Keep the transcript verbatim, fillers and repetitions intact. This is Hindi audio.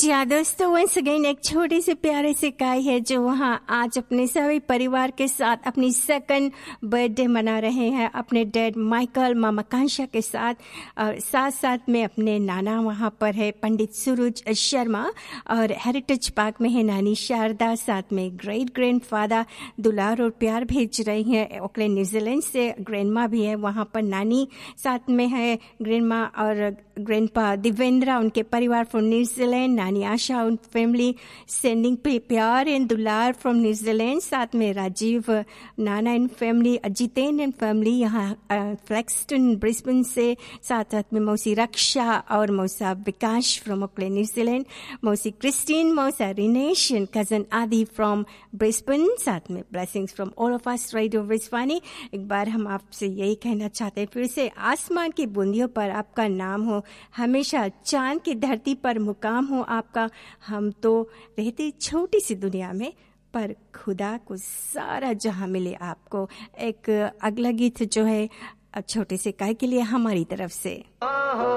जी हाँ दोस्तों, वंस अगेन एक छोटे से प्यारे से गाय है जो वहाँ आज अपने सभी परिवार के साथ अपनी सेकंड बर्थडे मना रहे हैं अपने डैड माइकल, मामा कांशा के साथ, और साथ साथ में अपने नाना वहाँ पर है पंडित सूरज शर्मा, और हेरिटेज पार्क में है नानी शारदा, साथ में ग्रेट ग्रैंड फादर दुलार और प्यार भेज रही हैं ऑकलैंड न्यूजीलैंड से। ग्रैंड माँ भी है वहाँ पर, नानी साथ में है, ग्रैंड माँ और ग्रैंड पा दिवेंद्रा उनके परिवार फ्रॉम न्यूजीलैंड, नानी आशा उन फैमिली सेंडिंग प्यार एंड दुलार फ्रॉम न्यूजीलैंड, साथ में राजीव नाना and family, Jiten and family यहाँ फ्लैक्सटन ब्रिस्बेन से, साथ साथ में मौसी रक्षा और मौसा विकास फ्रॉम ऑकलैंड न्यूजीलैंड, मौसी क्रिस्टीन, मौसा रिनेश एंड कजन आदि फ्रॉम ब्रिस्बेन, साथ में blessings from all of us radio विस्वानी। एक बार हम आपसे यही कहना चाहते हैं फिर से, आसमान की बूंदियों पर आपका नाम हो, हमेशा चांद की धरती पर मुकाम हो आपका। हम तो रहते छोटी सी दुनिया में, पर खुदा को सारा जहां मिले आपको। एक अगला गीत जो है छोटे से गाय के लिए हमारी तरफ से।